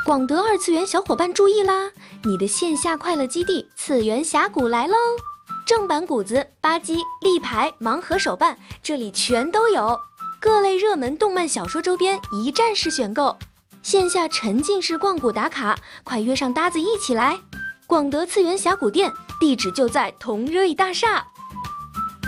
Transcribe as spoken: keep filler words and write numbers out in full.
广德二次元小伙伴注意啦！你的线下快乐基地次元峡谷来喽！正版谷子、吧唧、立牌、盲盒手办，这里全都有。各类热门动漫小说周边一站式选购，线下沉浸式逛谷打卡，快约上搭子一起来！广德次元峡谷店地址就在同瑞大厦。